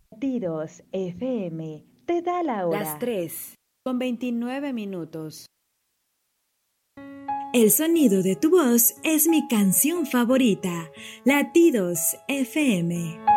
Latidos FM te da la Las hora. 3:29. El sonido de tu voz es mi canción favorita. Latidos FM.